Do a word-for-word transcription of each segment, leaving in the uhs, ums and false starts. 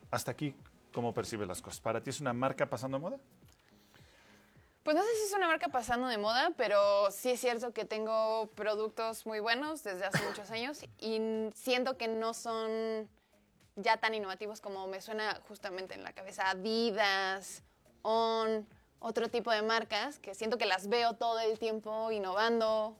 hasta aquí, ¿cómo percibes las cosas? ¿Para ti es una marca pasando de moda? Pues no sé si es una marca pasando de moda, pero sí es cierto que tengo productos muy buenos desde hace muchos años y siento que no son ya tan innovativos como me suena justamente en la cabeza Adidas, On, otro tipo de marcas que siento que las veo todo el tiempo innovando.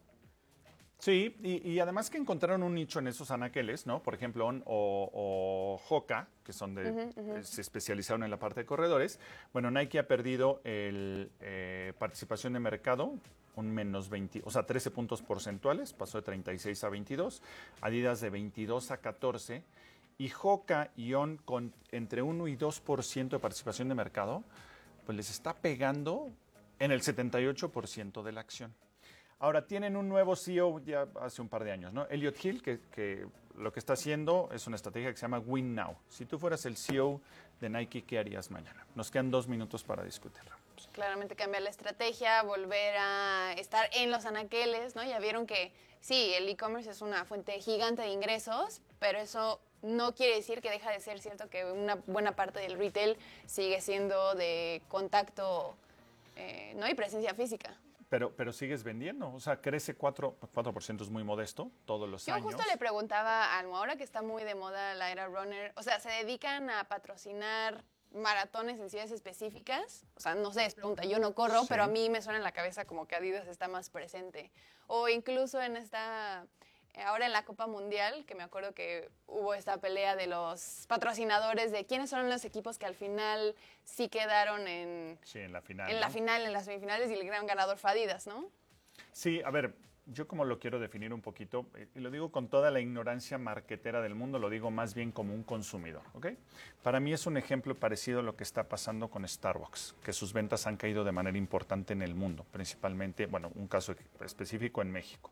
Sí, y, y además que encontraron un nicho en esos anaqueles, ¿no? Por ejemplo, On o, o Hoka, que son de, uh-huh, uh-huh. se especializaron en la parte de corredores. Bueno, Nike ha perdido el eh, participación de mercado, un menos veinte, o sea, trece puntos porcentuales, pasó de treinta y seis a veintidós, Adidas de veintidós a catorce, y Hoka y On con entre uno y dos por ciento de participación de mercado, pues les está pegando en el setenta y ocho por ciento de la acción. Ahora, tienen un nuevo C E O ya hace un par de años, ¿no? Elliot Hill, que, que lo que está haciendo es una estrategia que se llama Win Now. Si tú fueras el C E O de Nike, ¿qué harías mañana? Nos quedan dos minutos para discutirlo. Pues claramente cambiar la estrategia, volver a estar en los anaqueles, ¿no? Ya vieron que sí, el e-commerce es una fuente gigante de ingresos, pero eso no quiere decir que deja de ser cierto que una buena parte del retail sigue siendo de contacto, eh, ¿no? Y presencia física. Pero, pero sigues vendiendo, o sea, crece cuatro por ciento, es muy modesto todos los Yo años. Yo justo le preguntaba a Almo, ahora que está muy de moda la era runner, o sea, ¿se dedican a patrocinar maratones en ciudades específicas? O sea, no sé, es pregunta, yo no corro, sí. Pero a mí me suena en la cabeza como que Adidas está más presente. O incluso en esta, ahora en la Copa Mundial, que me acuerdo que hubo esta pelea de los patrocinadores de quiénes son los equipos que al final sí quedaron en, sí, en la final, en ¿no? la final, en las semifinales, y el gran ganador fue Adidas, ¿no? Sí, a ver, yo como lo quiero definir un poquito, y lo digo con toda la ignorancia marquetera del mundo, lo digo más bien como un consumidor, ¿ok? Para mí es un ejemplo parecido a lo que está pasando con Starbucks, que sus ventas han caído de manera importante en el mundo, principalmente, bueno, un caso específico en México.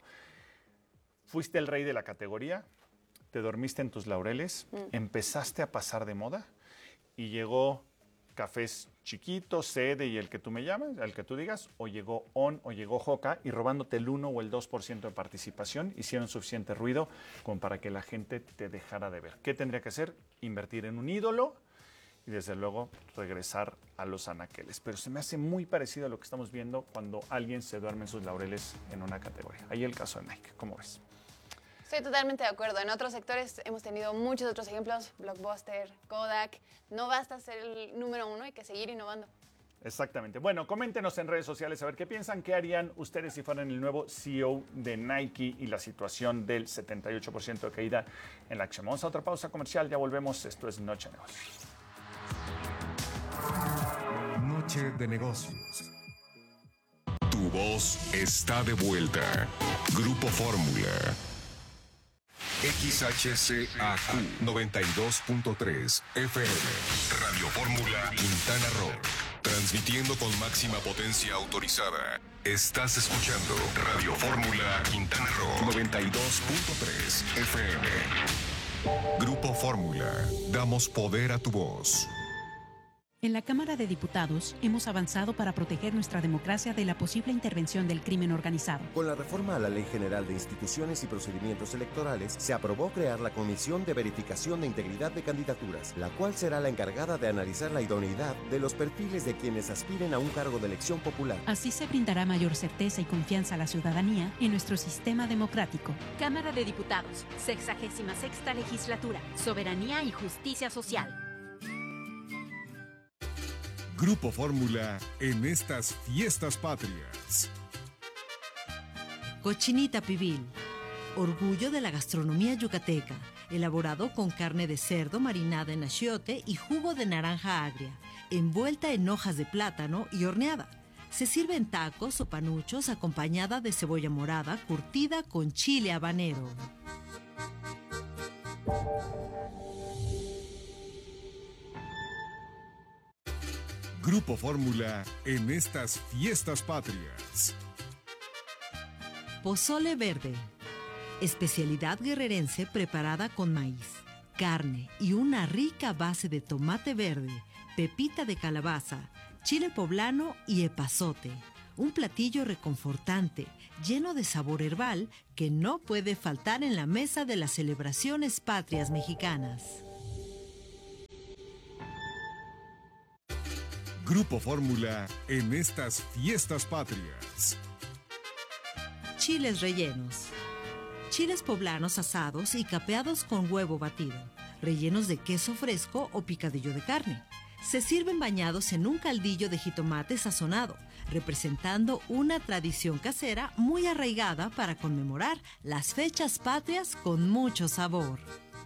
Fuiste el rey de la categoría, te dormiste en tus laureles, mm. empezaste a pasar de moda y llegó Cafés Chiquitos, Sede y el que tú me llames, el que tú digas, o llegó On o llegó Hoka y robándote el uno o el dos por ciento de participación, hicieron suficiente ruido como para que la gente te dejara de ver. ¿Qué tendría que hacer? Invertir en un ídolo y desde luego regresar a los anaqueles. Pero se me hace muy parecido a lo que estamos viendo cuando alguien se duerme en sus laureles en una categoría. Ahí el caso de Nike, ¿cómo ves? Estoy totalmente de acuerdo. En otros sectores hemos tenido muchos otros ejemplos, Blockbuster, Kodak. No basta ser el número uno, hay que seguir innovando. Exactamente. Bueno, coméntenos en redes sociales a ver qué piensan, qué harían ustedes si fueran el nuevo C E O de Nike y la situación del setenta y ocho por ciento de caída en la acción. Vamos a otra pausa comercial, ya volvemos. Esto es Noche de Negocios. Noche de Negocios. Tu voz está de vuelta. Grupo Fórmula. X H C A Q noventa y dos punto tres F M. Radio Fórmula Quintana Roo. Transmitiendo con máxima potencia autorizada. Estás escuchando Radio Fórmula Quintana Roo noventa y dos punto tres F M. Grupo Fórmula. Damos poder a tu voz. En la Cámara de Diputados hemos avanzado para proteger nuestra democracia de la posible intervención del crimen organizado. Con la reforma a la Ley General de Instituciones y Procedimientos Electorales, se aprobó crear la Comisión de Verificación de Integridad de Candidaturas, la cual será la encargada de analizar la idoneidad de los perfiles de quienes aspiren a un cargo de elección popular. Así se brindará mayor certeza y confianza a la ciudadanía en nuestro sistema democrático. Cámara de Diputados, sexagésima sexta legislatura, soberanía y justicia social. Grupo Fórmula en estas fiestas patrias. Cochinita pibil, orgullo de la gastronomía yucateca, elaborado con carne de cerdo marinada en achiote y jugo de naranja agria, envuelta en hojas de plátano y horneada. Se sirve en tacos o panuchos acompañada de cebolla morada curtida con chile habanero. Grupo Fórmula en estas fiestas patrias. Pozole verde, especialidad guerrerense preparada con maíz, carne y una rica base de tomate verde, pepita de calabaza, chile poblano y epazote. Un platillo reconfortante, lleno de sabor herbal que no puede faltar en la mesa de las celebraciones patrias mexicanas. Grupo Fórmula en estas fiestas patrias. Chiles rellenos. Chiles poblanos asados y capeados con huevo batido, rellenos de queso fresco o picadillo de carne. Se sirven bañados en un caldillo de jitomate sazonado, representando una tradición casera muy arraigada para conmemorar las fechas patrias con mucho sabor.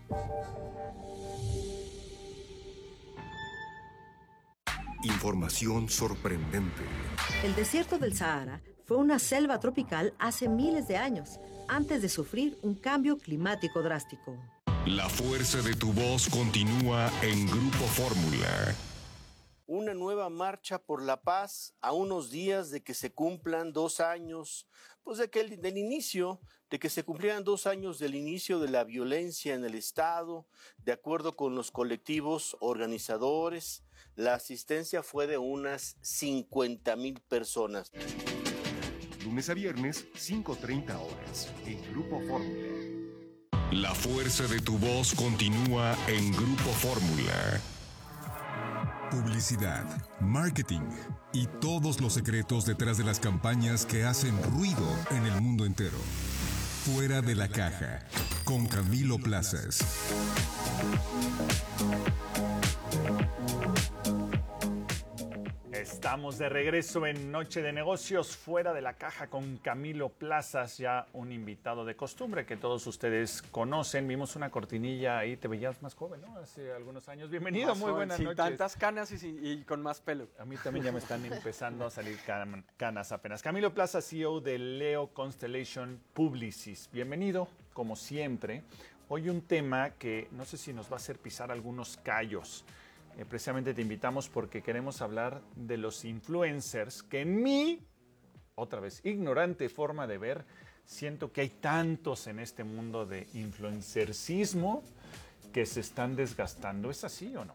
Información sorprendente. El desierto del Sahara fue una selva tropical hace miles de años, antes de sufrir un cambio climático drástico. La fuerza de tu voz continúa en Grupo Fórmula. Una nueva marcha por la paz a unos días de que se cumplan dos años, pues de que el, del inicio, de que se cumplieran dos años del inicio de la violencia en el Estado, de acuerdo con los colectivos organizadores, la asistencia fue de unas cincuenta mil personas. Lunes a viernes, cinco treinta horas, en Grupo Fórmula. La fuerza de tu voz continúa en Grupo Fórmula. Publicidad, marketing y todos los secretos detrás de las campañas que hacen ruido en el mundo entero. Fuera de la caja, con Camilo Plazas. Estamos de regreso en Noche de Negocios, Fuera de la Caja, con Camilo Plazas, ya un invitado de costumbre que todos ustedes conocen. Vimos una cortinilla ahí, te veías más joven, ¿no? Hace algunos años. Bienvenido, más muy joven, buenas sin noches. Tantas canas y, y con más pelo. A mí también ya me están empezando a salir can, canas apenas. Camilo Plazas, C E O de Leo Constellation Publicis. Bienvenido, como siempre. Hoy un tema que no sé si nos va a hacer pisar algunos callos. Eh, precisamente te invitamos porque queremos hablar de los influencers, que en mi, otra vez, ignorante forma de ver, siento que hay tantos en este mundo de influencercismo que se están desgastando. ¿Es así o no?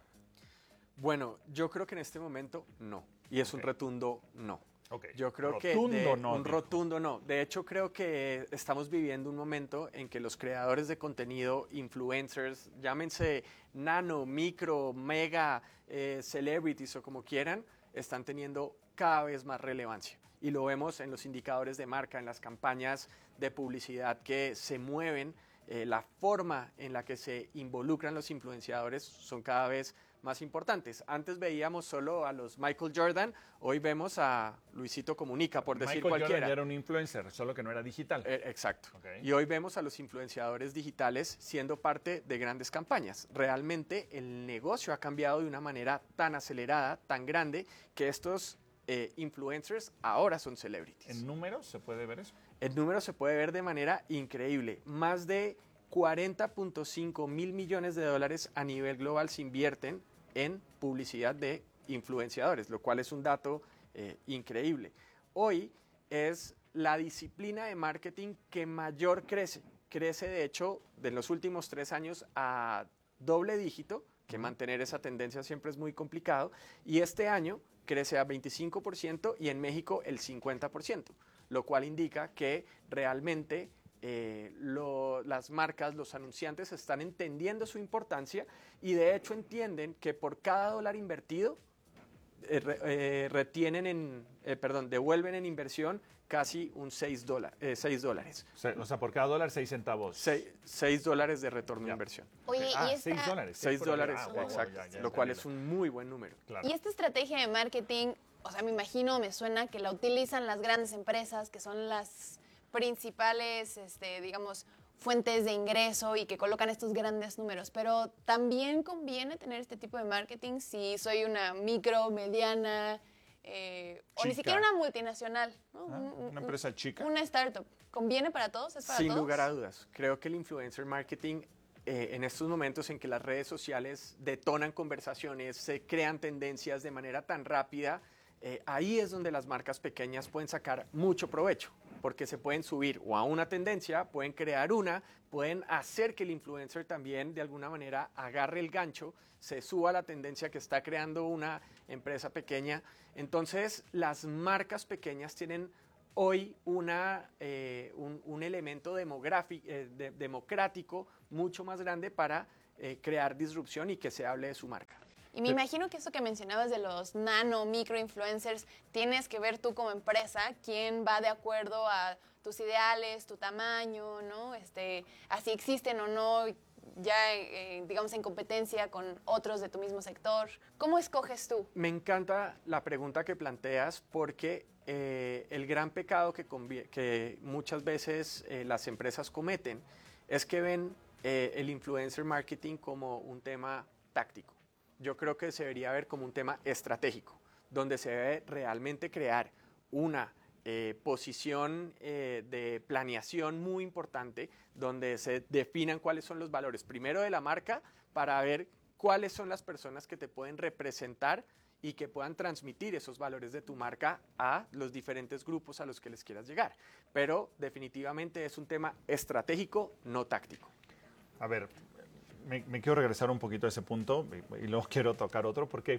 Bueno, yo creo que en este momento no. Y es okay. un rotundo no. Okay. Yo creo rotundo que de, no, un dijo. rotundo no. De hecho, creo que estamos viviendo un momento en que los creadores de contenido, influencers, llámense nano, micro, mega, eh, celebrities o como quieran, están teniendo cada vez más relevancia. Y lo vemos en los indicadores de marca, en las campañas de publicidad que se mueven, eh, la forma en la que se involucran los influenciadores son cada vez más importantes. Antes veíamos solo a los Michael Jordan, hoy vemos a Luisito Comunica, por decir Michael cualquiera. Jordan ya era un influencer, solo que no era digital. Eh, exacto. Okay. Y hoy vemos a los influenciadores digitales siendo parte de grandes campañas. Realmente el negocio ha cambiado de una manera tan acelerada, tan grande, que estos eh, influencers ahora son celebrities. ¿En números se puede ver eso? En números se puede ver de manera increíble. Más de cuarenta punto cinco mil millones de dólares a nivel global se invierten en publicidad de influenciadores, lo cual es un dato eh, increíble. Hoy es la disciplina de marketing que mayor crece. Crece, de hecho, de los últimos tres años a doble dígito, que mantener esa tendencia siempre es muy complicado, y este año crece a veinticinco por ciento y en México el cincuenta por ciento, lo cual indica que realmente Eh, lo, las marcas, los anunciantes están entendiendo su importancia y de hecho entienden que por cada dólar invertido eh, re, eh, retienen en, eh, perdón, devuelven en inversión casi un seis dólares. O sea, por cada dólar, seis centavos. seis dólares de retorno ya. de inversión. Oye, ah, ¿y esta... seis dólares. seis dólares, ah, wow, exacto. Ya, ya, lo cual bien. es un muy buen número. Claro. Y esta estrategia de marketing, o sea, me imagino, me suena que la utilizan las grandes empresas, que son las principales, este, digamos, fuentes de ingreso y que colocan estos grandes números, pero también conviene tener este tipo de marketing si soy una micro, mediana, eh, o ni siquiera una multinacional, ¿no? Ah, un, una empresa chica. Una startup. ¿Conviene para todos? ¿Es para Sin todos? lugar a dudas. Creo que el influencer marketing, eh, en estos momentos en que las redes sociales detonan conversaciones, se crean tendencias de manera tan rápida, eh, ahí es donde las marcas pequeñas pueden sacar mucho provecho, porque se pueden subir o a una tendencia, pueden crear una, pueden hacer que el influencer también de alguna manera agarre el gancho, se suba a la tendencia que está creando una empresa pequeña. Entonces, las marcas pequeñas tienen hoy una, eh, un, un elemento demográfico, eh, de, democrático mucho más grande para eh, crear disrupción y que se hable de su marca. Y me imagino que eso que mencionabas de los nano, micro influencers, tienes que ver tú como empresa quién va de acuerdo a tus ideales, tu tamaño, ¿no? Este, así existen o no, ya eh, digamos en competencia con otros de tu mismo sector. ¿Cómo escoges tú? Me encanta la pregunta que planteas porque eh, el gran pecado que, que muchas veces eh, las empresas cometen es que ven eh, el influencer marketing como un tema táctico. Yo creo que se debería ver como un tema estratégico, donde se debe realmente crear una eh, posición eh, de planeación muy importante, donde se definan cuáles son los valores, primero de la marca, para ver cuáles son las personas que te pueden representar y que puedan transmitir esos valores de tu marca a los diferentes grupos a los que les quieras llegar. Pero definitivamente es un tema estratégico, no táctico. A ver, Me, me quiero regresar un poquito a ese punto y, y luego quiero tocar otro porque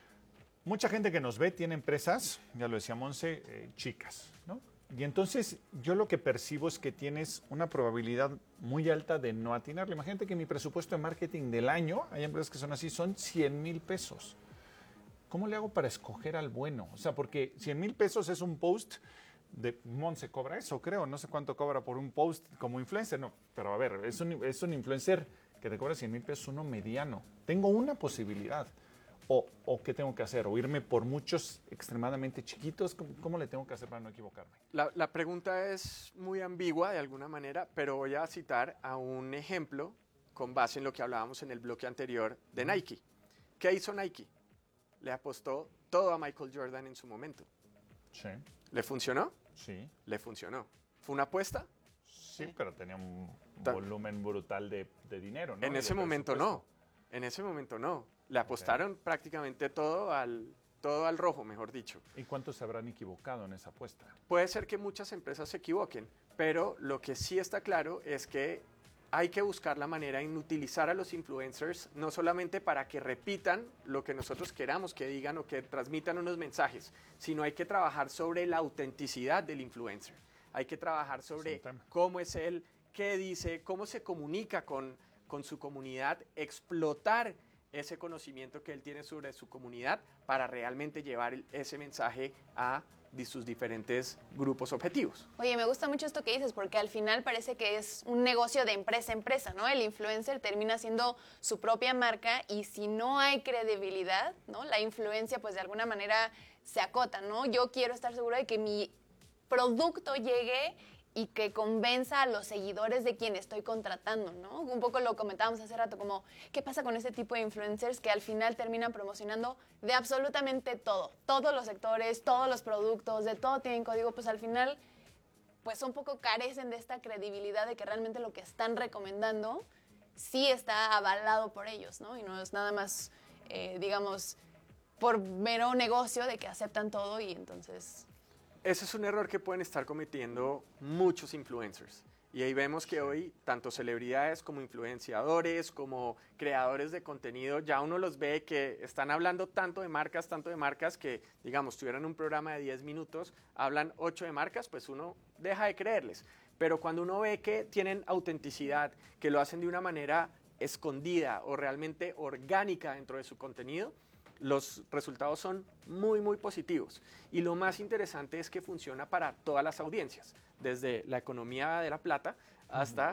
mucha gente que nos ve tiene empresas, ya lo decía Monse, eh, chicas, ¿no? Y entonces yo lo que percibo es que tienes una probabilidad muy alta de no atinarle. Imagínate que mi presupuesto de marketing del año, hay empresas que son así, son cien mil pesos. ¿Cómo le hago para escoger al bueno? O sea, porque cien mil pesos es un post de Monse cobra eso, creo, no sé cuánto cobra por un post como influencer, no, pero a ver, es un, es un influencer que te cobra cien mil pesos, uno mediano. Tengo una posibilidad. O, o ¿qué tengo que hacer? ¿O irme por muchos extremadamente chiquitos? ¿Cómo, cómo le tengo que hacer para no equivocarme? La, la pregunta es muy ambigua de alguna manera, pero voy a citar a un ejemplo con base en lo que hablábamos en el bloque anterior de Nike. ¿Qué hizo Nike? Le apostó todo a Michael Jordan en su momento. Sí. ¿Le funcionó? Sí. Le funcionó. ¿Fue una apuesta? Sí, pero tenía un volumen brutal de, de dinero, ¿no? En ese momento no. En ese momento no. Le apostaron okay. prácticamente todo al, todo al rojo, mejor dicho. ¿Y cuántos se habrán equivocado en esa apuesta? Puede ser que muchas empresas se equivoquen, pero lo que sí está claro es que hay que buscar la manera en utilizar a los influencers no solamente para que repitan lo que nosotros queramos que digan o que transmitan unos mensajes, sino hay que trabajar sobre la autenticidad del influencer. Hay que trabajar sobre cómo es él, qué dice, cómo se comunica con, con su comunidad, explotar ese conocimiento que él tiene sobre su comunidad para realmente llevar el, ese mensaje a de sus diferentes grupos objetivos. Oye, me gusta mucho esto que dices, porque al final parece que es un negocio de empresa a empresa, ¿no? El influencer termina siendo su propia marca y si no hay credibilidad, ¿no? La influencia, pues de alguna manera se acota, ¿no? Yo quiero estar segura de que mi producto llegue y que convenza a los seguidores de quien estoy contratando, ¿no? Un poco lo comentábamos hace rato, como, ¿qué pasa con ese tipo de influencers que al final terminan promocionando de absolutamente todo? Todos los sectores, todos los productos, de todo tienen código, pues al final, pues un poco carecen de esta credibilidad de que realmente lo que están recomendando sí está avalado por ellos, ¿no? Y no es nada más, eh, digamos, por mero negocio de que aceptan todo y entonces... Ese es un error que pueden estar cometiendo muchos influencers. Y ahí vemos que hoy tanto celebridades como influenciadores, como creadores de contenido, ya uno los ve que están hablando tanto de marcas, tanto de marcas que, digamos, tuvieran un programa de diez minutos, hablan ocho de marcas, pues uno deja de creerles. Pero cuando uno ve que tienen autenticidad, que lo hacen de una manera escondida o realmente orgánica dentro de su contenido, los resultados son muy, muy positivos. Y lo más interesante es que funciona para todas las audiencias, desde la economía de la plata hasta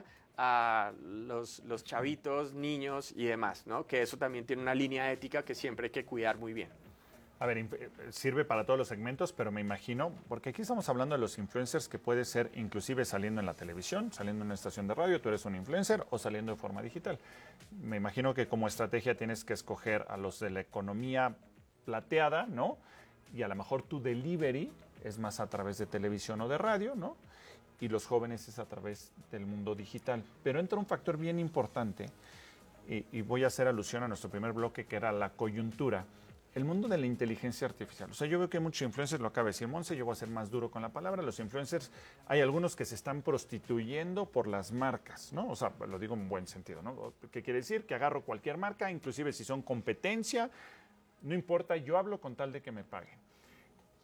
a los, los chavitos, niños y demás, ¿no? Que eso también tiene una línea ética que siempre hay que cuidar muy bien. A ver, sirve para todos los segmentos, pero me imagino, porque aquí estamos hablando de los influencers que puede ser inclusive saliendo en la televisión, saliendo en una estación de radio, tú eres un influencer, o saliendo de forma digital. Me imagino que como estrategia tienes que escoger a los de la economía plateada, ¿no? Y a lo mejor tu delivery es más a través de televisión o de radio, ¿no? Y los jóvenes es a través del mundo digital. Pero entra un factor bien importante, y, y voy a hacer alusión a nuestro primer bloque, que era la coyuntura. El mundo de la inteligencia artificial. O sea, yo veo que hay muchos influencers, lo acaba de decir Monse, yo voy a ser más duro con la palabra. Los influencers, hay algunos que se están prostituyendo por las marcas, ¿no? O sea, lo digo en buen sentido, ¿no? ¿Qué quiere decir? Que agarro cualquier marca, inclusive si son competencia, no importa, yo hablo con tal de que me paguen.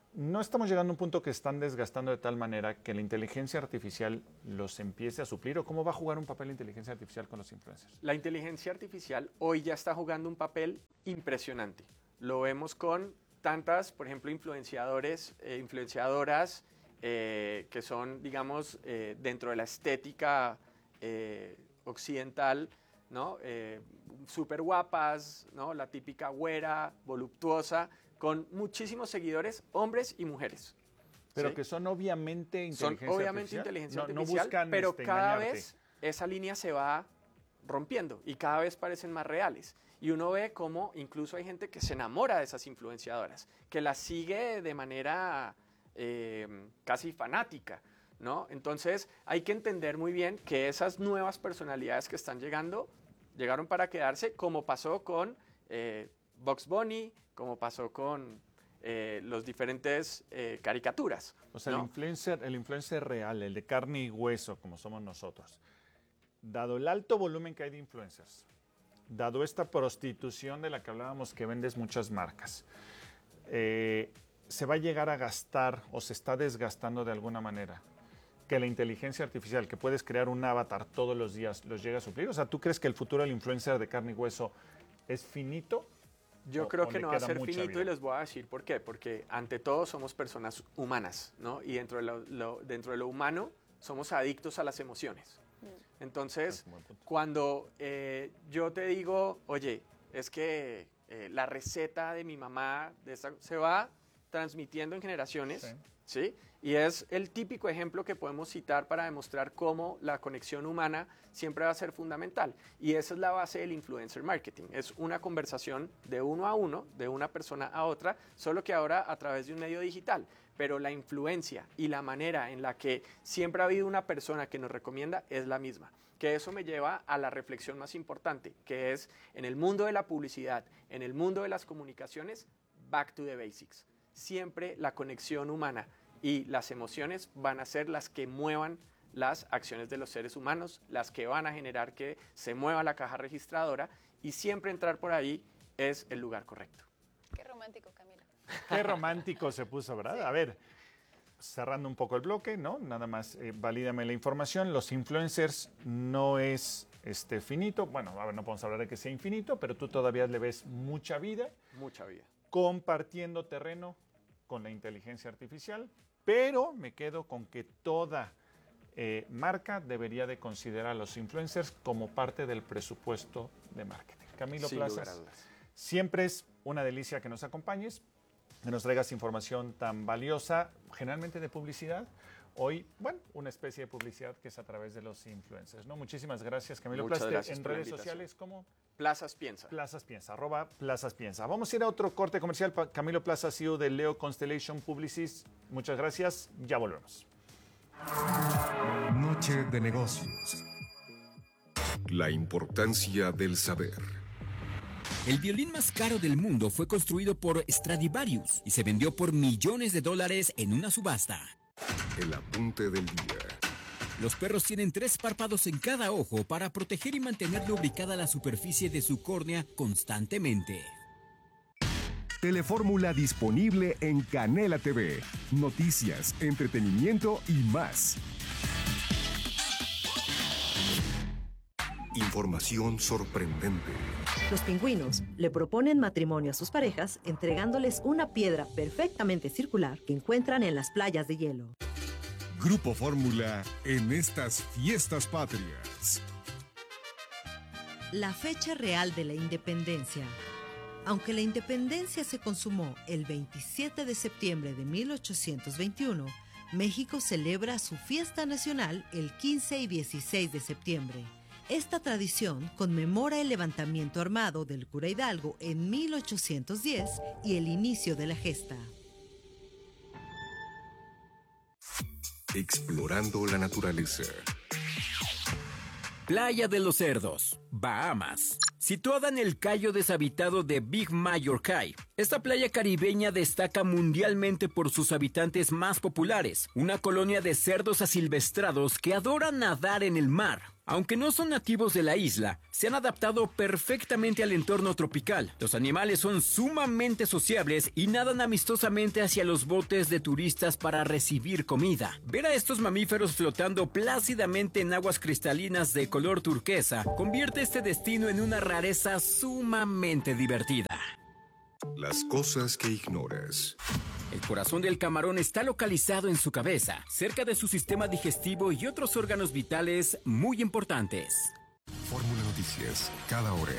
no estamos llegando a un punto que están desgastando de tal manera que la inteligencia artificial los empiece a suplir, o cómo va a jugar un papel la inteligencia artificial con los influencers? La inteligencia artificial hoy ya está jugando un papel impresionante. Lo vemos con tantas, por ejemplo, influenciadores, eh, influenciadoras eh, que son, digamos, eh, dentro de la estética eh, occidental, ¿no? Eh, súper guapas, ¿no? La típica güera, voluptuosa, con muchísimos seguidores, hombres y mujeres. Pero ¿sí? que son obviamente inteligencia son obviamente artificial. inteligencia no, artificial, no buscan, pero este, cada engañarte. vez esa línea se va rompiendo y cada vez parecen más reales. Y uno ve cómo incluso hay gente que se enamora de esas influenciadoras, que las sigue de manera eh, casi fanática, ¿no? Entonces hay que entender muy bien que esas nuevas personalidades que están llegando, llegaron para quedarse, como pasó con eh, Bugs Bunny, como pasó con eh, los diferentes eh, caricaturas. O sea, ¿no? el influencer, el influencer real, el de carne y hueso, como somos nosotros, dado el alto volumen que hay de influencers, dado esta prostitución de la que hablábamos, que vendes muchas marcas, eh, se va a llegar a gastar o se está desgastando de alguna manera que la inteligencia artificial, que puedes crear un avatar todos los días, los llega a suplir. O sea, ¿tú crees que el futuro del influencer de carne y hueso es finito? Yo o, creo o que le no va a queda ser mucha finito vida? y les voy a decir por qué. Porque ante todo somos personas humanas, ¿no? Y dentro de lo, lo- dentro de lo humano somos adictos a las emociones. Entonces, cuando eh, yo te digo, oye, es que eh, la receta de mi mamá de esta, se va transmitiendo en generaciones, Sí. ¿sí? Y es el típico ejemplo que podemos citar para demostrar cómo la conexión humana siempre va a ser fundamental. Y esa es la base del influencer marketing. Es una conversación de uno a uno, de una persona a otra, solo que ahora a través de un medio digital. Pero la influencia y la manera en la que siempre ha habido una persona que nos recomienda es la misma. Que eso me lleva a la reflexión más importante, que es en el mundo de la publicidad, en el mundo de las comunicaciones, back to the basics. Siempre la conexión humana y las emociones van a ser las que muevan las acciones de los seres humanos, las que van a generar que se mueva la caja registradora, y siempre entrar por ahí es el lugar correcto. Qué romántico, Camilo. Qué romántico se puso, ¿verdad? Sí. A ver, cerrando un poco el bloque, ¿no? Nada más eh, valídame la información. Los influencers no es este, finito. Bueno, a ver, no podemos hablar de que sea infinito, pero tú todavía le ves mucha vida. Mucha vida. Compartiendo terreno con la inteligencia artificial, pero me quedo con que toda eh, marca debería de considerar a los influencers como parte del presupuesto de marketing. Camilo Sin lugar a Plazas, dudas. siempre es una delicia que nos acompañes, que nos traigas información tan valiosa, generalmente de publicidad. Hoy, bueno, una especie de publicidad que es a través de los influencers, ¿no? Muchísimas gracias, Camilo Muchas Plazas. gracias En por la redes invitación. sociales, ¿cómo? Plazas Piensa. Plazas Piensa, arroba Plazas Piensa. Vamos a ir a otro corte comercial. Pa- Camilo Plazas, C E O de Leo Constellation Publicis. Muchas gracias. Ya volvemos. Noche de negocios. La importancia del saber. El violín más caro del mundo fue construido por Stradivarius y se vendió por millones de dólares en una subasta. El apunte del día. Los perros tienen tres párpados en cada ojo para proteger y mantener lubricada la superficie de su córnea constantemente. Telefórmula disponible en Canela T V. Noticias, entretenimiento y más. Información sorprendente. Los pingüinos le proponen matrimonio a sus parejas entregándoles una piedra perfectamente circular que encuentran en las playas de hielo. Grupo Fórmula en estas fiestas patrias. La fecha real de la independencia. Aunque la independencia se consumó el veintisiete de septiembre de mil ochocientos veintiuno, México celebra su fiesta nacional el quince y dieciséis de septiembre. Esta tradición conmemora el levantamiento armado del cura Hidalgo en mil ochocientos diez y el inicio de la gesta. Explorando la naturaleza. Playa de los Cerdos, Bahamas. Situada en el cayo deshabitado de Big Major Cay, esta playa caribeña destaca mundialmente por sus habitantes más populares, una colonia de cerdos asilvestrados que adoran nadar en el mar. Aunque no son nativos de la isla, se han adaptado perfectamente al entorno tropical. Los animales son sumamente sociables y nadan amistosamente hacia los botes de turistas para recibir comida. Ver a estos mamíferos flotando plácidamente en aguas cristalinas de color turquesa convierte este destino en una rareza sumamente divertida. Las cosas que ignoras. El corazón del camarón está localizado en su cabeza, cerca de su sistema digestivo y otros órganos vitales muy importantes. Fórmula Noticias, cada hora.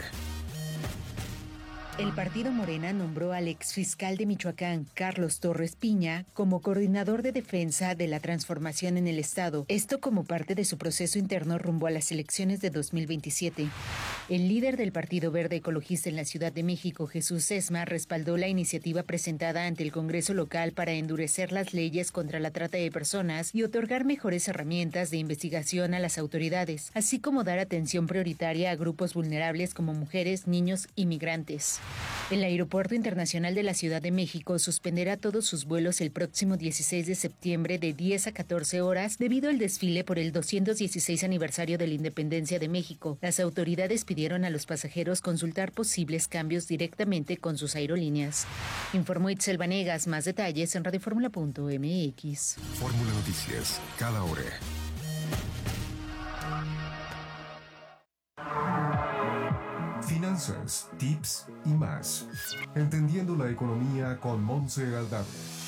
El partido Morena nombró al exfiscal de Michoacán, Carlos Torres Piña, como coordinador de defensa de la transformación en el Estado, esto como parte de su proceso interno rumbo a las elecciones de dos mil veintisiete. El líder del Partido Verde Ecologista en la Ciudad de México, Jesús Sesma, respaldó la iniciativa presentada ante el Congreso local para endurecer las leyes contra la trata de personas y otorgar mejores herramientas de investigación a las autoridades, así como dar atención prioritaria a grupos vulnerables como mujeres, niños y migrantes. El Aeropuerto Internacional de la Ciudad de México suspenderá todos sus vuelos el próximo dieciséis de septiembre de diez a catorce horas debido al desfile por el doscientos dieciséis aniversario de la Independencia de México. Las autoridades pidieron a los pasajeros consultar posibles cambios directamente con sus aerolíneas. Informó Itzel Vanegas. Más detalles en radioformula punto m x. Fórmula Noticias, cada hora. Finanzas, tips y más. Entendiendo la economía con Montse Aldave.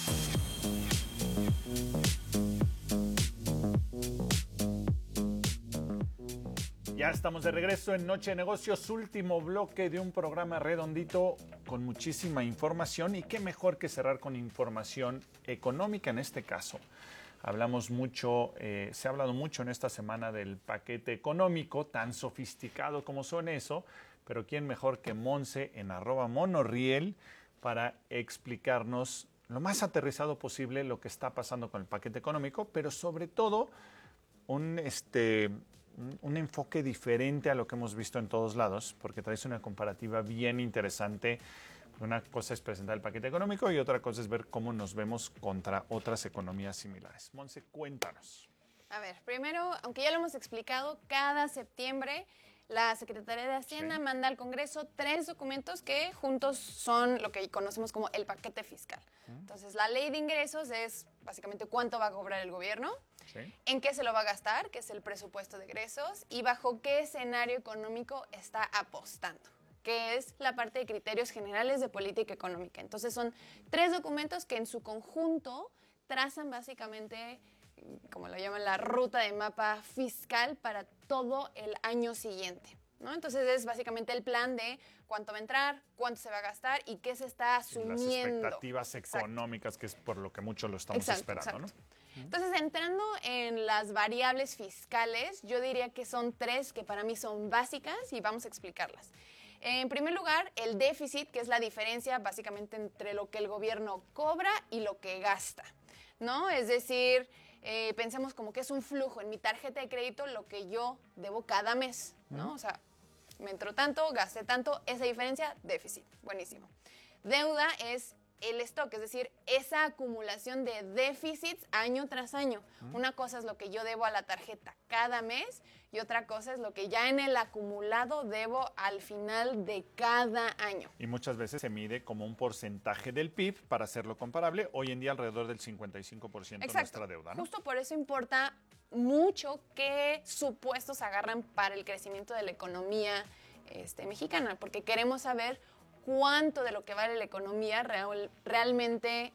Ya estamos de regreso en Noche de Negocios, último bloque de un programa redondito con muchísima información, y qué mejor que cerrar con información económica en este caso. Hablamos mucho, eh, se ha hablado mucho en esta semana del paquete económico, tan sofisticado como son eso, pero quién mejor que Monse en arroba monorriel para explicarnos lo más aterrizado posible lo que está pasando con el paquete económico, pero sobre todo un, este, un, un enfoque diferente a lo que hemos visto en todos lados, porque traes una comparativa bien interesante. Una cosa es presentar el paquete económico y otra cosa es ver cómo nos vemos contra otras economías similares. Monse, cuéntanos. A ver, primero, aunque ya lo hemos explicado, cada septiembre la Secretaría de Hacienda sí. manda al Congreso tres documentos que juntos son lo que conocemos como el paquete fiscal. ¿Mm? Entonces, la ley de ingresos es básicamente cuánto va a cobrar el gobierno, sí. en qué se lo va a gastar, que es el presupuesto de egresos, y bajo qué escenario económico está apostando, que es la parte de criterios generales de política económica. Entonces, son tres documentos que en su conjunto trazan básicamente, como lo llaman, la ruta de mapa fiscal para todo el año siguiente, ¿no? Entonces, es básicamente el plan de cuánto va a entrar, cuánto se va a gastar y qué se está asumiendo. Las expectativas económicas, exacto. Que es por lo que mucho lo estamos exacto, esperando, exacto. ¿no? Entonces, entrando en las variables fiscales, yo diría que son tres que para mí son básicas y vamos a explicarlas. En primer lugar, el déficit, que es la diferencia básicamente entre lo que el gobierno cobra y lo que gasta, ¿no? Es decir, eh, pensemos como que es un flujo en mi tarjeta de crédito lo que yo debo cada mes, ¿no? O sea, me entró tanto, gasté tanto, esa diferencia, déficit. Buenísimo. Deuda es el stock, es decir, esa acumulación de déficits año tras año. Uh-huh. Una cosa es lo que yo debo a la tarjeta cada mes y otra cosa es lo que ya en el acumulado debo al final de cada año. Y muchas veces se mide como un porcentaje del P I B para hacerlo comparable. Hoy en día alrededor del cincuenta y cinco por ciento de nuestra deuda, ¿no? Justo por eso importa mucho qué supuestos agarran para el crecimiento de la economía este, mexicana, porque queremos saber cuánto de lo que vale la economía real, realmente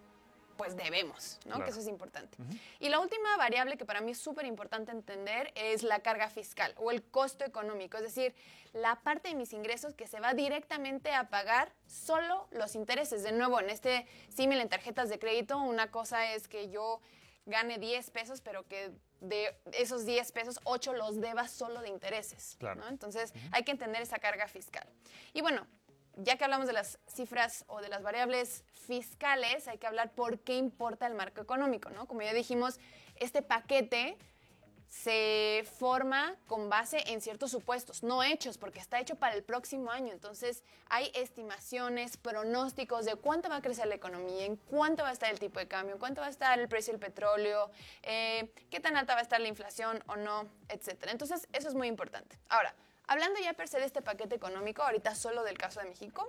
pues debemos, ¿no? Claro. Que eso es importante. Uh-huh. Y la última variable que para mí es súper importante entender es la carga fiscal o el costo económico, es decir, la parte de mis ingresos que se va directamente a pagar solo los intereses. De nuevo, en este símil en tarjetas de crédito, una cosa es que yo gane diez pesos, pero que de esos diez pesos, ocho los deba solo de intereses, claro. ¿no? Entonces, uh-huh. hay que entender esa carga fiscal. Y bueno, ya que hablamos de las cifras o de las variables fiscales, hay que hablar por qué importa el marco económico, ¿no? Como ya dijimos, este paquete se forma con base en ciertos supuestos, no hechos, porque está hecho para el próximo año. Entonces, hay estimaciones, pronósticos de cuánto va a crecer la economía, en cuánto va a estar el tipo de cambio, en cuánto va a estar el precio del petróleo, eh, qué tan alta va a estar la inflación o no, etcétera. Entonces, eso es muy importante. Ahora, hablando ya per se de este paquete económico, ahorita solo del caso de México,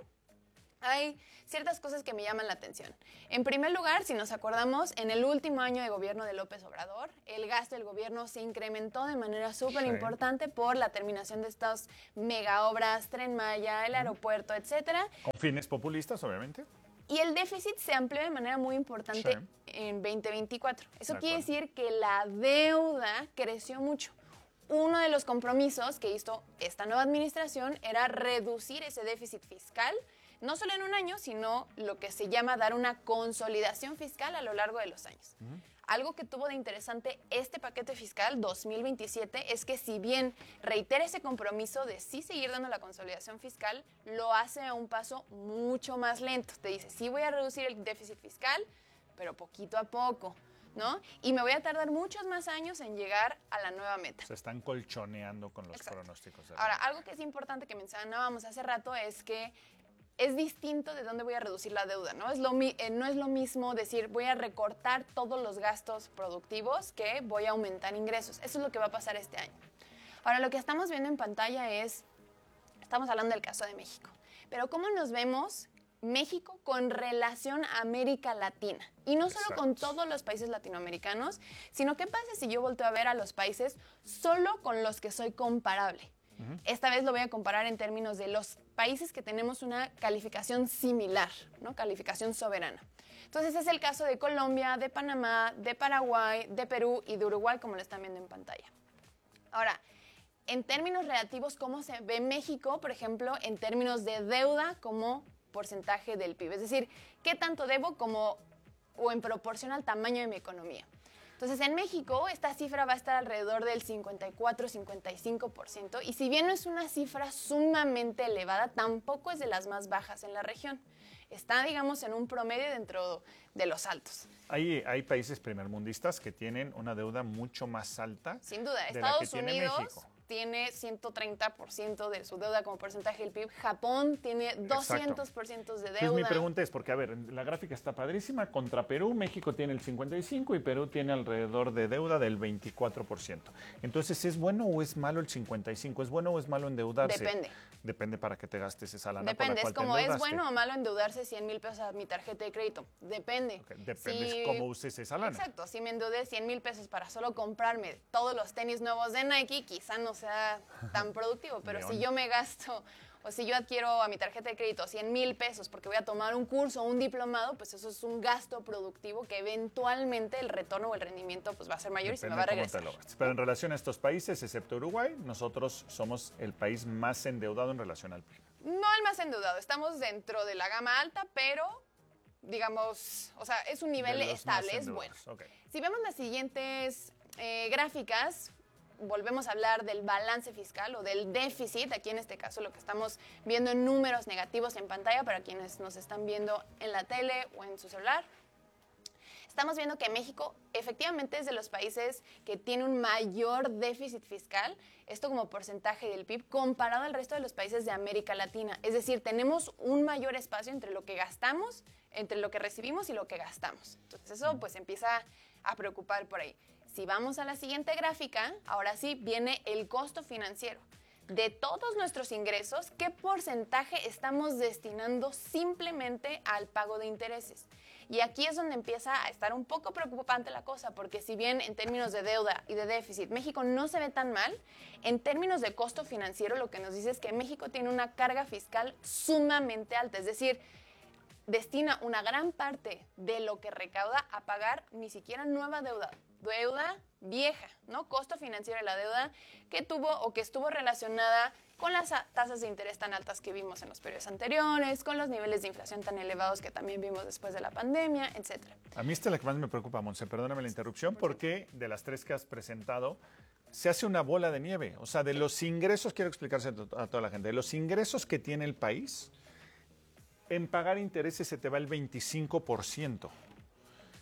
hay ciertas cosas que me llaman la atención. En primer lugar, si nos acordamos, en el último año de gobierno de López Obrador, el gasto del gobierno se incrementó de manera súper importante sí. por la terminación de estas mega obras, Tren Maya, el aeropuerto, etcétera. Con fines populistas, obviamente. Y el déficit se amplió de manera muy importante sí. en veinte veinticuatro. Eso quiere decir que la deuda creció mucho. Uno de los compromisos que hizo esta nueva administración era reducir ese déficit fiscal, no solo en un año, sino lo que se llama dar una consolidación fiscal a lo largo de los años. Uh-huh. Algo que tuvo de interesante este paquete fiscal dos mil veintisiete es que si bien reitera ese compromiso de sí seguir dando la consolidación fiscal, lo hace a un paso mucho más lento. Te dice, sí voy a reducir el déficit fiscal, pero poquito a poco, ¿no? Y me voy a tardar muchos más años en llegar a la nueva meta. Se están colchoneando con los Exacto. pronósticos. De Ahora, algo que es importante que mencionábamos hace rato es que es distinto de dónde voy a reducir la deuda, ¿no? Es lo, eh, no es lo mismo decir voy a recortar todos los gastos productivos que voy a aumentar ingresos. Eso es lo que va a pasar este año. Ahora, lo que estamos viendo en pantalla es, estamos hablando del caso de México, pero ¿cómo nos vemos México con relación a América Latina? Y no solo Exacto. con todos los países latinoamericanos, sino qué pasa si yo volteo a ver a los países solo con los que soy comparable. Esta vez lo voy a comparar en términos de los países que tenemos una calificación similar, ¿no? Calificación soberana. Entonces es el caso de Colombia, de Panamá, de Paraguay, de Perú y de Uruguay, como lo están viendo en pantalla. Ahora, en términos relativos, ¿cómo se ve México, por ejemplo, en términos de deuda como porcentaje del P I B? Es decir, ¿qué tanto debo como o en proporción al tamaño de mi economía? Entonces, en México, esta cifra va a estar alrededor del cincuenta y cuatro a cincuenta y cinco por ciento, y si bien no es una cifra sumamente elevada, tampoco es de las más bajas en la región. Está, digamos, en un promedio dentro de los altos. Hay, hay países primermundistas que tienen una deuda mucho más alta. Sin duda, de Estados la que tiene Unidos México. Tiene ciento treinta por ciento de su deuda como porcentaje del P I B. Japón tiene doscientos por ciento de deuda. Entonces mi pregunta es, porque a ver, la gráfica está padrísima, contra Perú, México tiene el cincuenta y cinco por ciento y Perú tiene alrededor de deuda del veinticuatro por ciento. Entonces, ¿es bueno o es malo el cincuenta y cinco por ciento? ¿Es bueno o es malo endeudarse? Depende. Depende para que te gastes esa lana. Depende, por la es cual como, te ¿es bueno o malo endeudarse cien mil pesos a mi tarjeta de crédito? Depende. Okay, depende si, cómo uses esa lana. Exacto, si me endeudé cien mil pesos para solo comprarme todos los tenis nuevos de Nike, quizá no sea tan productivo, pero León. Si yo me gasto o si yo adquiero a mi tarjeta de crédito cien mil pesos porque voy a tomar un curso o un diplomado, pues eso es un gasto productivo que eventualmente el retorno o el rendimiento pues va a ser mayor. Depende y se me va a regresar. Pero en relación a estos países, excepto Uruguay, nosotros somos el país más endeudado en relación al P I B. No el más endeudado, estamos dentro de la gama alta, pero digamos, o sea, es un nivel estable, es bueno. Okay. Si vemos las siguientes eh, gráficas, volvemos a hablar del balance fiscal o del déficit. Aquí en este caso lo que estamos viendo en números negativos en pantalla para quienes nos están viendo en la tele o en su celular. Estamos viendo que México efectivamente es de los países que tiene un mayor déficit fiscal, esto como porcentaje del P I B, comparado al resto de los países de América Latina. Es decir, tenemos un mayor espacio entre lo que gastamos, entre lo que recibimos y lo que gastamos. Entonces eso pues empieza a preocupar por ahí. Si vamos a la siguiente gráfica, ahora sí viene el costo financiero. De todos nuestros ingresos, ¿qué porcentaje estamos destinando simplemente al pago de intereses? Y aquí es donde empieza a estar un poco preocupante la cosa, porque si bien en términos de deuda y de déficit México no se ve tan mal, en términos de costo financiero lo que nos dice es que México tiene una carga fiscal sumamente alta, es decir, destina una gran parte de lo que recauda a pagar ni siquiera nueva deuda, deuda vieja, ¿no? Costo financiero de la deuda que tuvo o que estuvo relacionada con las tasas de interés tan altas que vimos en los periodos anteriores, con los niveles de inflación tan elevados que también vimos después de la pandemia, etcétera. A mí esta es la que más me preocupa, Montse, perdóname la interrupción, porque de las tres que has presentado, se hace una bola de nieve. O sea, de los ingresos, quiero explicarse a toda la gente, de los ingresos que tiene el país, en pagar intereses se te va el veinticinco por ciento.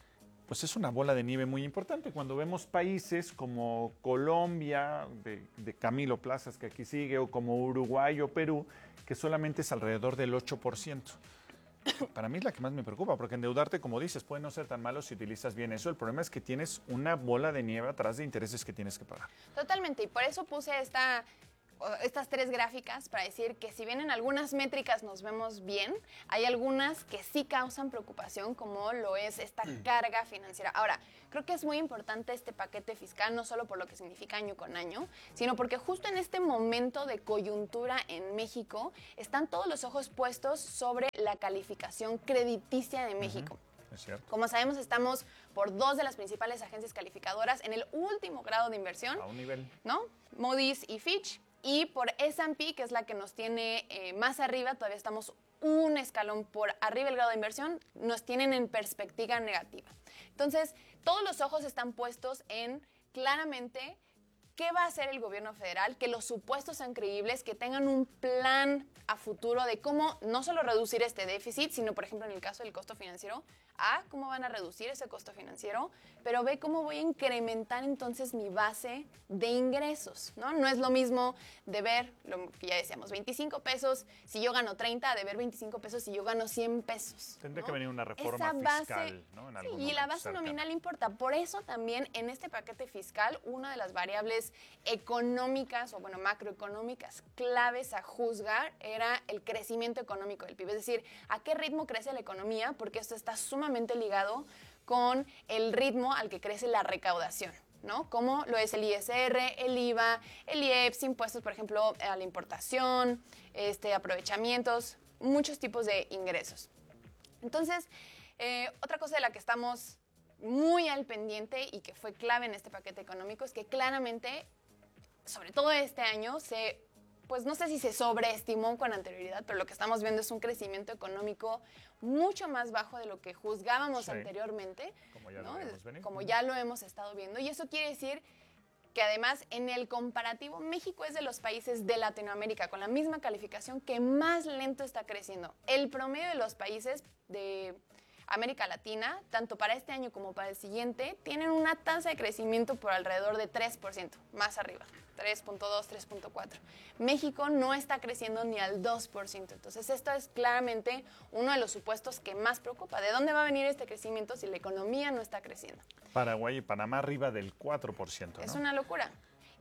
pues es una bola de nieve muy importante. Cuando vemos países como Colombia, de, de Camilo Plazas, que aquí sigue, o como Uruguay o Perú, que solamente es alrededor del ocho por ciento. Para mí es la que más me preocupa, porque endeudarte, como dices, puede no ser tan malo si utilizas bien eso. El problema es que tienes una bola de nieve atrás de intereses que tienes que pagar. Totalmente, y por eso puse esta... estas tres gráficas para decir que si bien en algunas métricas nos vemos bien, hay algunas que sí causan preocupación, como lo es esta carga financiera. Ahora, creo que es muy importante este paquete fiscal, no solo por lo que significa año con año, sino porque justo en este momento de coyuntura en México están todos los ojos puestos sobre la calificación crediticia de México. Uh-huh. Es cierto. Como sabemos, estamos por dos de las principales agencias calificadoras en el último grado de inversión. A un nivel. ¿No? Moody's y Fitch. Y por S and P, que es la que nos tiene eh, más arriba, todavía estamos un escalón por arriba del grado de inversión, nos tienen en perspectiva negativa. Entonces, todos los ojos están puestos en claramente qué va a hacer el gobierno federal, que los supuestos sean creíbles, que tengan un plan a futuro de cómo no solo reducir este déficit, sino, por ejemplo, en el caso del costo financiero, A, cómo van a reducir ese costo financiero, pero B, cómo voy a incrementar entonces mi base de ingresos, ¿no? No es lo mismo de ver, lo que ya decíamos, veinticinco pesos si yo gano treinta, de ver veinticinco pesos si yo gano cien pesos. Tendría ¿no? que venir una reforma Esa base, fiscal, ¿no? En algún sí, y la base cercano. nominal importa. Por eso también en este paquete fiscal, una de las variables económicas, o bueno, macroeconómicas claves a juzgar era el crecimiento económico del P I B. Es decir, a qué ritmo crece la economía, porque esto está sumamente ligado con el ritmo al que crece la recaudación, ¿no? Como lo es el I S R, el I V A, el I E P S, impuestos, por ejemplo, a la importación, este, aprovechamientos, muchos tipos de ingresos. Entonces, eh, otra cosa de la que estamos muy al pendiente y que fue clave en este paquete económico es que claramente, sobre todo este año, se... pues no sé si se sobreestimó con anterioridad, pero lo que estamos viendo es un crecimiento económico mucho más bajo de lo que juzgábamos sí. anteriormente, como ya, ¿no? lo hemos venido. como ya lo hemos estado viendo. Y eso quiere decir que además en el comparativo, México es de los países de Latinoamérica con la misma calificación que más lento está creciendo. El promedio de los países de América Latina, tanto para este año como para el siguiente, tienen una tasa de crecimiento por alrededor de tres por ciento, más arriba, tres punto dos, tres punto cuatro. México no está creciendo ni al dos por ciento, entonces esto es claramente uno de los supuestos que más preocupa. ¿De dónde va a venir este crecimiento si la economía no está creciendo? Paraguay y Panamá arriba del cuatro por ciento, ¿no? Es una locura.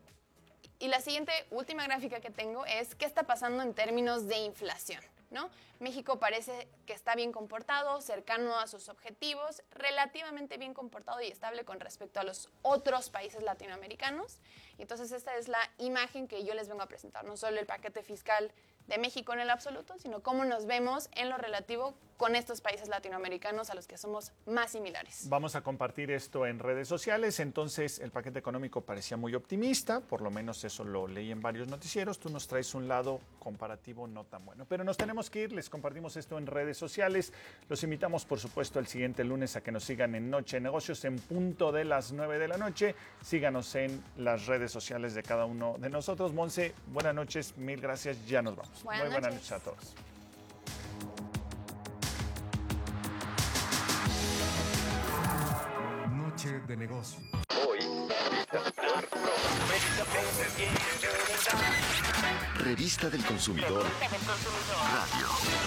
Y la siguiente, última gráfica que tengo es qué está pasando en términos de inflación, ¿no? México parece que está bien comportado, cercano a sus objetivos, relativamente bien comportado y estable con respecto a los otros países latinoamericanos. Y entonces esta es la imagen que yo les vengo a presentar, no solo el paquete fiscal de México en el absoluto, sino cómo nos vemos en lo relativo con estos países latinoamericanos a los que somos más similares. Vamos a compartir esto en redes sociales. Entonces, el paquete económico parecía muy optimista, por lo menos eso lo leí en varios noticieros. Tú nos traes un lado comparativo no tan bueno. Pero nos tenemos que ir, les compartimos esto en redes sociales. Los invitamos, por supuesto, el siguiente lunes a que nos sigan en Noche de Negocios en punto de las nueve de la noche. Síganos en las redes sociales de cada uno de nosotros. Monse, buenas noches, mil gracias, ya nos vamos. Buenas Muy buenas noches. noches a todos. Noche de negocio. Hoy. Revista del Consumidor. Radio.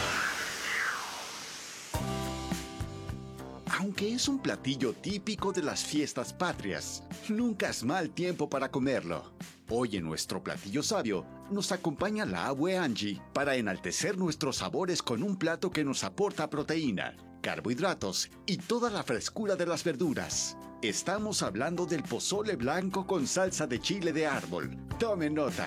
Aunque es un platillo típico de las fiestas patrias, nunca es mal tiempo para comerlo. Hoy en nuestro platillo sabio nos acompaña la abue Angie para enaltecer nuestros sabores con un plato que nos aporta proteína, carbohidratos y toda la frescura de las verduras. Estamos hablando del pozole blanco con salsa de chile de árbol. Tomen nota.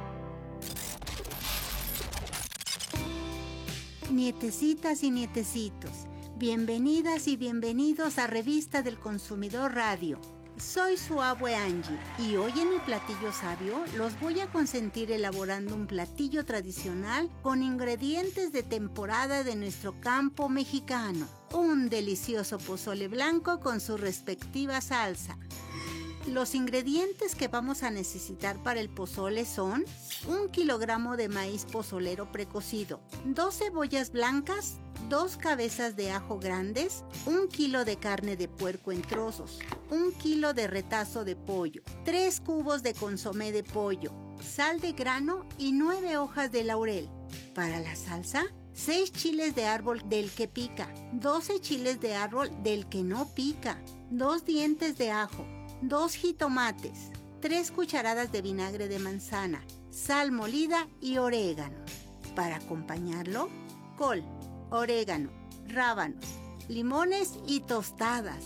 Nietecitas y nietecitos, bienvenidas y bienvenidos a Revista del Consumidor Radio. Soy su abue Angie y hoy en mi platillo sabio los voy a consentir elaborando un platillo tradicional con ingredientes de temporada de nuestro campo mexicano. Un delicioso pozole blanco con su respectiva salsa. Los ingredientes que vamos a necesitar para el pozole son un kilogramo de maíz pozolero precocido, dos cebollas blancas, dos cabezas de ajo grandes, un kilo de carne de puerco en trozos, un kilo de retazo de pollo, tres cubos de consomé de pollo, sal de grano y nueve hojas de laurel. Para la salsa, seis chiles de árbol del que pica, doce chiles de árbol del que no pica, dos dientes de ajo, dos jitomates, tres cucharadas de vinagre de manzana, sal molida y orégano. Para acompañarlo, col, orégano, rábanos, limones y tostadas.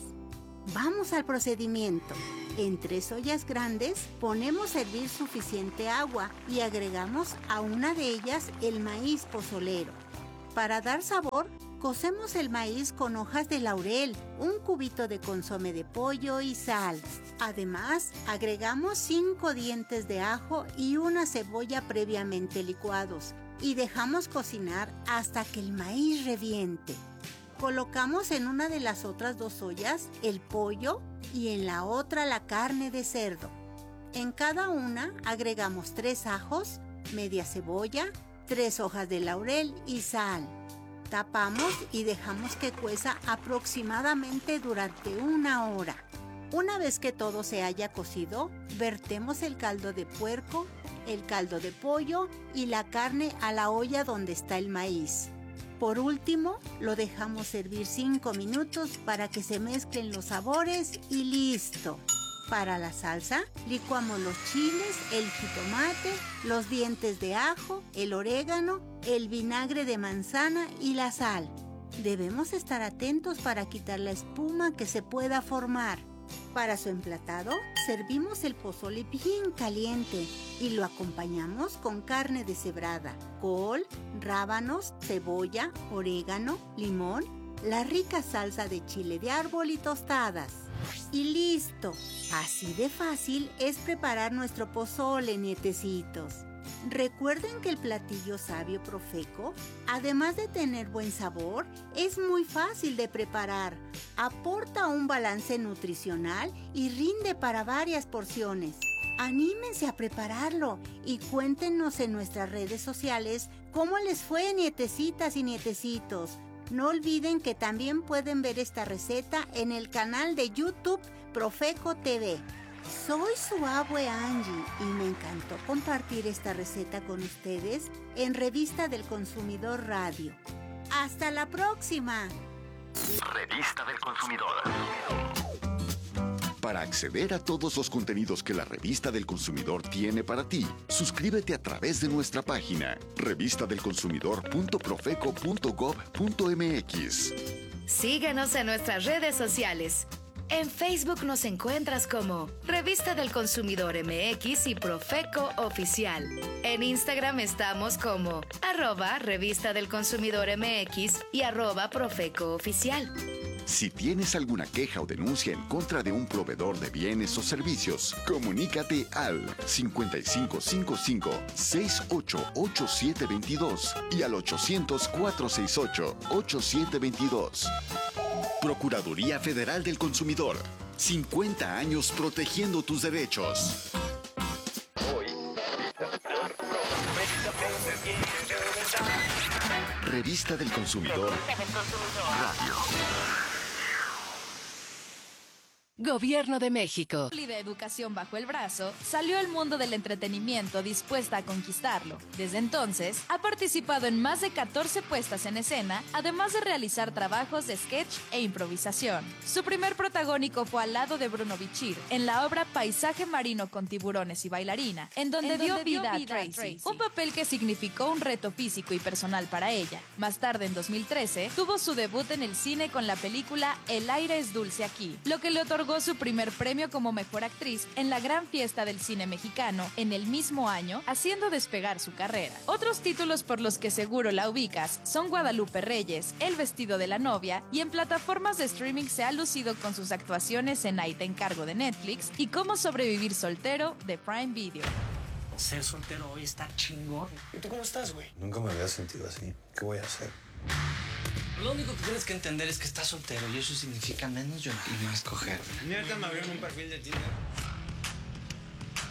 Vamos al procedimiento. En tres ollas grandes ponemos a hervir suficiente agua y agregamos a una de ellas el maíz pozolero. Para dar sabor, cocemos el maíz con hojas de laurel, un cubito de consomé de pollo y sal. Además, agregamos cinco dientes de ajo y una cebolla previamente licuados y dejamos cocinar hasta que el maíz reviente. Colocamos en una de las otras dos ollas el pollo y en la otra la carne de cerdo. En cada una agregamos tres ajos, media cebolla, tres hojas de laurel y sal. Tapamos y dejamos que cueza aproximadamente durante una hora. Una vez que todo se haya cocido, vertemos el caldo de puerco, el caldo de pollo y la carne a la olla donde está el maíz. Por último, lo dejamos servir cinco minutos para que se mezclen los sabores y listo. Para la salsa, licuamos los chiles, el jitomate, los dientes de ajo, el orégano, el vinagre de manzana y la sal. Debemos estar atentos para quitar la espuma que se pueda formar. Para su emplatado, servimos el pozole bien caliente y lo acompañamos con carne deshebrada, col, rábanos, cebolla, orégano, limón, la rica salsa de chile de árbol y tostadas. Y listo. Así de fácil es preparar nuestro pozole, nietecitos. Recuerden que el platillo sabio Profeco, además de tener buen sabor, es muy fácil de preparar, aporta un balance nutricional y rinde para varias porciones. Anímense a prepararlo y cuéntenos en nuestras redes sociales cómo les fue, nietecitas y nietecitos. No olviden que también pueden ver esta receta en el canal de YouTube Profeco T V. Soy su abue Angie y me encantó compartir esta receta con ustedes en Revista del Consumidor Radio. ¡Hasta la próxima! Revista del Consumidor. Para acceder a todos los contenidos que la Revista del Consumidor tiene para ti, suscríbete a través de nuestra página revista del consumidor punto profeco punto gob punto mx. Síguenos en nuestras redes sociales. En Facebook nos encuentras como Revista del Consumidor M X y Profeco Oficial. En Instagram estamos como arroba Revista del Consumidor M X y arroba Profeco Oficial. Si tienes alguna queja o denuncia en contra de un proveedor de bienes o servicios, comunícate al cincuenta y cinco cincuenta y cinco, sesenta y ocho, ochenta y siete veintidós y al ochocientos, cuatrocientos sesenta y ocho, ochenta y siete veintidós. Procuraduría Federal del Consumidor. cincuenta años protegiendo tus derechos. Revista del Consumidor Radio. Gobierno de México. Y de educación bajo el brazo, salió al mundo del entretenimiento dispuesta a conquistarlo. Desde entonces, ha participado en más de catorce puestas en escena, además de realizar trabajos de sketch e improvisación. Su primer protagónico fue al lado de Bruno Bichir, en la obra Paisaje marino con tiburones y bailarina, en donde, en dio, donde vida dio vida a Tracy, Tracy, un papel que significó un reto físico y personal para ella. Más tarde, en dos mil trece, tuvo su debut en el cine con la película El aire es dulce aquí, lo que le otorgó su primer premio como mejor actriz en la Gran Fiesta del Cine Mexicano en el mismo año, haciendo despegar su carrera. Otros títulos por los que seguro la ubicas son Guadalupe Reyes, El vestido de la novia, y en plataformas de streaming se ha lucido con sus actuaciones en Ahí te encargo de Netflix y Cómo sobrevivir soltero de Prime Video. Ser soltero hoy está chingón. ¿Y tú cómo estás, güey? Nunca me había sentido así. ¿Qué voy a hacer? Lo único que tienes que entender es que estás soltero y eso significa menos yo y más coger. Neta, me abrieron un perfil de Tinder.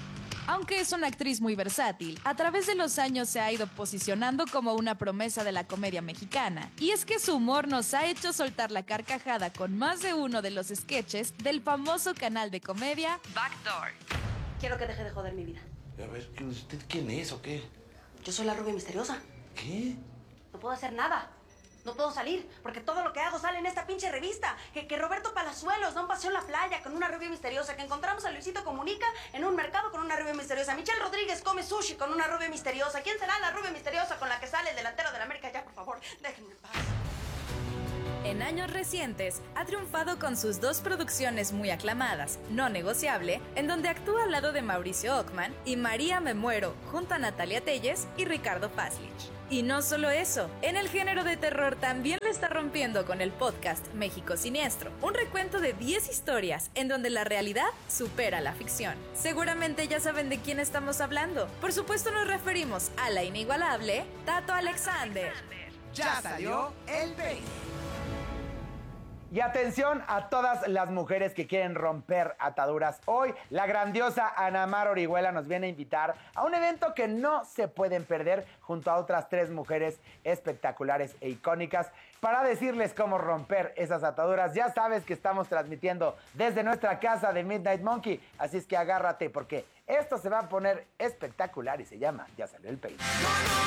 Aunque es una actriz muy versátil, a través de los años se ha ido posicionando como una promesa de la comedia mexicana. Y es que su humor nos ha hecho soltar la carcajada con más de uno de los sketches del famoso canal de comedia Backdoor. Quiero que deje de joder mi vida. A ver, ¿usted quién es o qué? Yo soy la rubia misteriosa. ¿Qué? No puedo hacer nada. No puedo salir, porque todo lo que hago sale en esta pinche revista. Que, que Roberto Palazuelos da un paseo en la playa con una rubia misteriosa. Que encontramos a Luisito Comunica en un mercado con una rubia misteriosa. Michelle Rodríguez come sushi con una rubia misteriosa. ¿Quién será la rubia misteriosa con la que sale el delantero de la América? Ya, por favor, déjenme en paz. En años recientes, ha triunfado con sus dos producciones muy aclamadas, No Negociable, en donde actúa al lado de Mauricio Ockman, y María Me Muero, junto a Natalia Telles y Ricardo Paslich. Y no solo eso, en el género de terror también le está rompiendo con el podcast México Siniestro, un recuento de diez historias en donde la realidad supera la ficción. Seguramente ya saben de quién estamos hablando. Por supuesto nos referimos a la inigualable Tato Alexander. Ya salió el veinte. Y atención a todas las mujeres que quieren romper ataduras. Hoy la grandiosa Ana Mar Orihuela nos viene a invitar a un evento que no se pueden perder junto a otras tres mujeres espectaculares e icónicas para decirles cómo romper esas ataduras. Ya sabes que estamos transmitiendo desde nuestra casa de Midnight Monkey, así es que agárrate porque esto se va a poner espectacular y se llama Ya Salió el Peine.